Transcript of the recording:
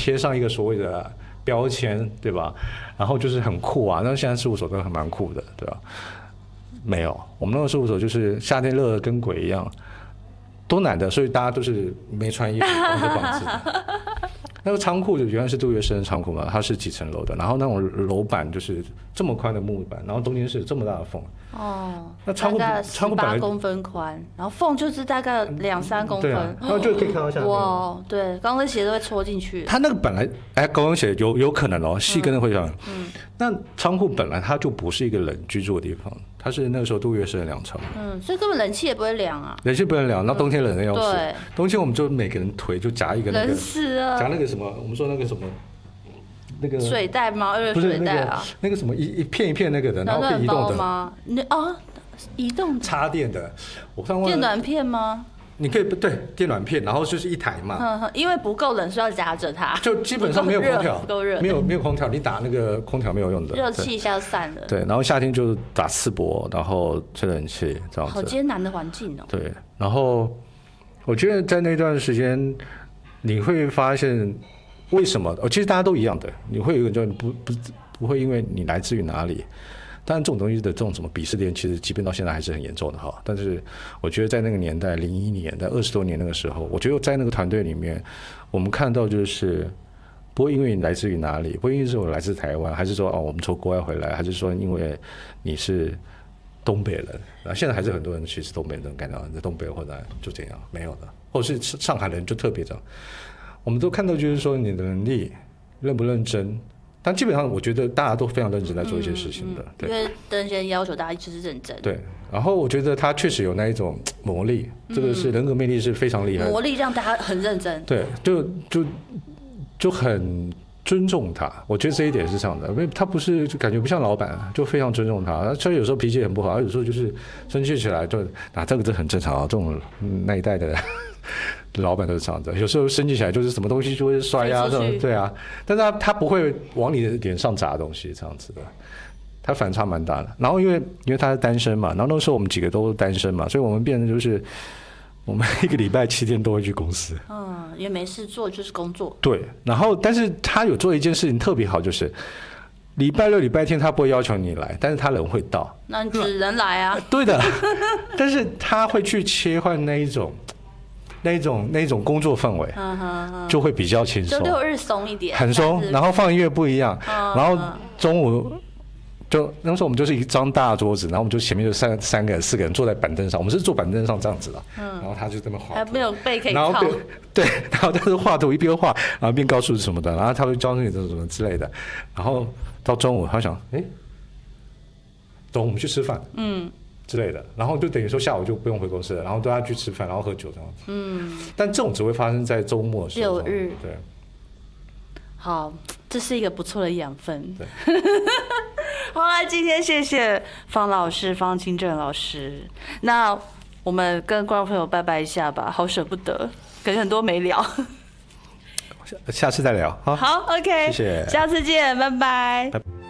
贴上一个所谓的标签，对吧？然后就是很酷啊，那现在事务所都很蛮酷的，对吧？没有，我们那个事务所就是夏天热得跟鬼一样，多难的，所以大家都是没穿衣服，光着膀子的。那个仓库就原来是杜月笙的仓库嘛，它是几层楼的，然后那种楼板就是这么宽的木板，然后中间是这么大的缝。 哦， 那仓库大概18 仓库本来公分宽，然后缝就是大概2-3公分， 对啊，然后就可以看到下面。 哇，对，高跟鞋都会戳进去。 它那个本来高跟鞋有可能哦，细跟的会这样。那仓库本来它就不是一个人居住的地方，它是那个时候杜月笙的2层。 所以根本冷气也不会凉啊。 冷气不能凉，那冬天冷的要死。 对， 冬天我们就每个人腿就夹一个那个， 冷死了。 夹那个什么，我们说那个什么，那个水袋吗？热不是水袋啊？ 那个什么一片一片那个的，然后可以移动的吗？移动插电的，我上过电暖片吗？ 你可以对电暖片，然后就是一台嘛。 因为不够冷，是要夹着它。 就基本上没有空调， 不够热， 没有空调，你打那个空调没有用的， 热气一下就散了。 对，然后夏天就打赤膊，然后吹冷气这样子。 好艰难的环境哦。 对，然后我觉得在那段时间，你会发现为什么？其实大家都一样的，你会有一个就不会因为你来自于哪里。当然，这种东西的这种什么鄙视链，其实即便到现在还是很严重的哈。但是，我觉得在那个年代，01年，在20多年那个时候，我觉得在那个团队里面，我们看到就是不会因为你来自于哪里，不会因为是我来自台湾，还是说我们从国外回来，还是说因为你是东北人，然后现在还是很多人其实东北人感到在东北或者就这样没有的，或者是上海人就特别这样。我们都看到就是说你的能力认不认真。但基本上，我觉得大家都非常认真在做一些事情的，对。 因为邓先生要求大家就是认真。 对，然后我觉得他确实有那一种魔力，这个是人格魅力是非常厉害的。 魔力让大家很认真。 对，就很尊重他，我觉得这一点是这样的，因为他不是就感觉不像老板，就非常尊重他。虽然有时候脾气很不好，有时候就是生气起来就这个很正常啊，这种那一代的人。老板都是这样的，有时候生气起来就是什么东西就会摔啊，这种对啊，但是他不会往你的脸上砸东西这样子的，他反差蛮大的。然后因为他是单身嘛，然后那时候我们几个都单身嘛，所以我们变成就是我们一个礼拜7天都会去公司， 因为没事做就是工作。 对，然后但是他有做一件事情特别好，就是礼拜6、礼拜天他不会要求你来，但是他人会到， 那你只能来啊。 对的，但是他会去切换那一种工作氛围，就会比较轻松。 就6日松一点， 很松，然后放音乐不一样，然后中午就那时候我们就是一张大桌子，然后我们就前面就3个人、4个人坐在板凳上，我们是坐板凳上这样子的，然后他就这么画， 还没有背可以靠， 然后对，然后他就画图，一边画，然后一边告诉什么的，然后他会教你什么之类的，然后到中午他想，走，我们去吃饭，之类的，然后就等于说下午就不用回公司了，然后都要去吃饭，然后喝酒这样子。但这种只会发生在周末的时候。 6日。 对。 好，这是一个不错的养分。对。好啦，今天谢谢方清正老师。那我们跟观众朋友拜拜一下吧，好舍不得，感觉很多没聊。 下次再聊。好 ，OK， 谢谢， 下次见，拜拜。